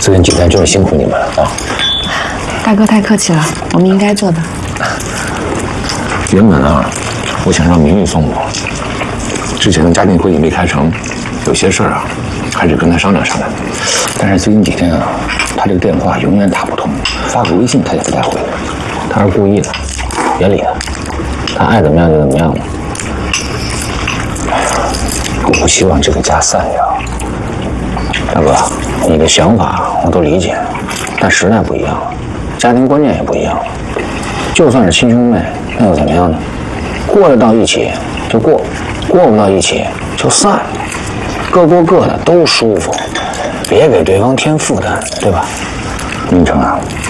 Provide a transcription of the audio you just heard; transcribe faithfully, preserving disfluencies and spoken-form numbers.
最近几天真是辛苦你们了啊！ 大哥太客气了，我们应该做的。 原本啊，我想让明玉送我，之前的家庭会议没开成，有些事儿啊，还得跟他商量商量。但是最近几天啊，他这个电话永远打不通，发个微信他也不带回的。他是故意的，别理他，他爱怎么样就怎么样吧。我不希望这个家散掉。大哥，你的想法我都理解，但时代不一样了，家庭观念也不一样了。就算是亲兄妹，那又怎么样呢？过得到一起就过，过不到一起就散，各过各的都舒服，别给对方添负担，对吧？明成啊，